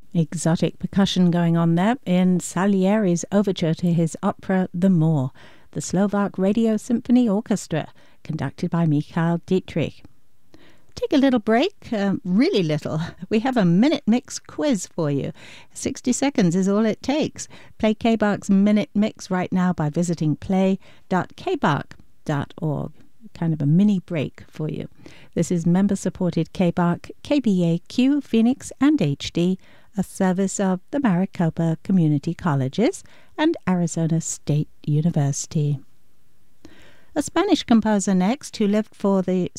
Exotic percussion going on there in Salieri's overture to his opera The Moor, the Slovak Radio Symphony Orchestra, conducted by Michal Dietrich. Take a little break, really little. We have a Minute Mix quiz for you. 60 seconds is all it takes. Play KBARC's Minute Mix right now by visiting play.kbarc.org. Kind of a mini break for you. This is member-supported KBARC, KBAQ, Phoenix, and HD, a service of the Maricopa Community Colleges and Arizona State University. A Spanish composer next who lived for the